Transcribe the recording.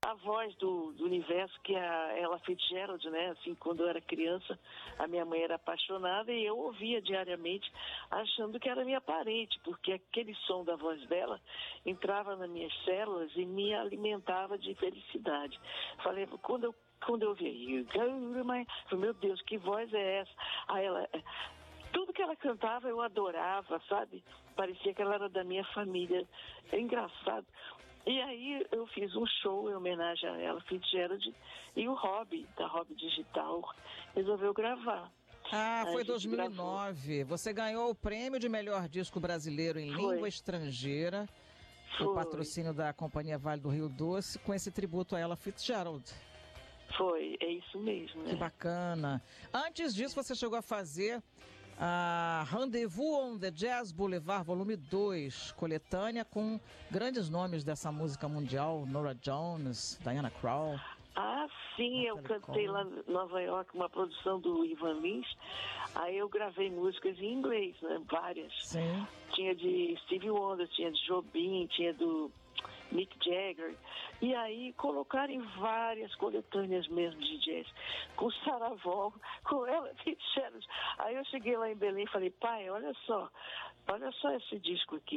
a voz do universo, que é a Ella Fitzgerald, né? Assim, quando eu era criança, a minha mãe era apaixonada e eu ouvia diariamente, achando que era minha parente, porque aquele som da voz dela entrava nas minhas células e me alimentava de felicidade. Falei, quando eu ouvia, you go to my... Falei, meu Deus, que voz é essa? Aí ela... Tudo que ela cantava eu adorava, sabe? Parecia que ela era da minha família. É engraçado. E aí eu fiz um show em homenagem a ela, Fitzgerald, e o Rob, da Rob Digital, resolveu gravar. Foi 2009. Você ganhou o prêmio de melhor disco brasileiro em língua estrangeira. O patrocínio da Companhia Vale do Rio Doce, com esse tributo a Ella Fitzgerald. Foi, é isso mesmo. Que bacana. Antes disso, você chegou a fazer a Rendezvous on the Jazz Boulevard, volume 2, coletânea com grandes nomes dessa música mundial, Norah Jones, Diana Krall. Sim, eu cantei lá em Nova York, uma produção do Ivan Lins. Aí eu gravei músicas em inglês, né? Várias. Sim. Tinha de Stevie Wonder, tinha de Jobim, tinha do Mick Jagger. E aí colocaram em várias coletâneas mesmo de jazz, com Saravol, com Ella Fitzgerald. Aí eu cheguei lá em Belém e falei, pai, olha só esse disco aqui.